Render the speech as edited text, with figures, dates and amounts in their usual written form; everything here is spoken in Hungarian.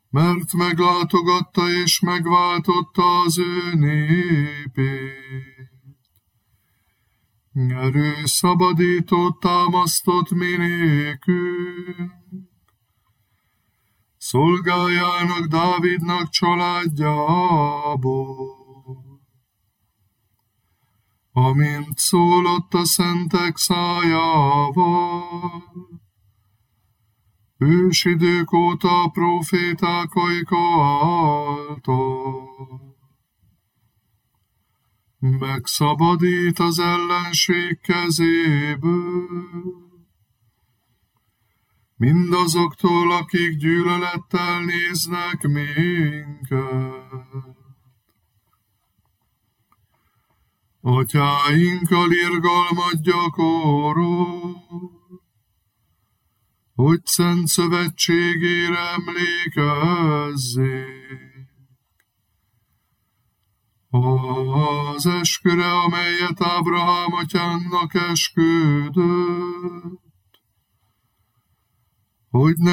mert meglátogatta és megváltotta az ő népét. Erős szabadítót támasztott mi nékünk, szolgájának Dávidnak családjából. Amint szólott a szentek szájával, ősidők óta a próféták ajka által. Megszabadít az ellenség kezéből, mindazoktól, akik gyűlölettel néznek minket. Atyáinkkal irgalmat gyakorol, hogy szent szövetségére emlékezzék. Az esküre, amelyet Ábrahám atyánknak esküdött, hogy ne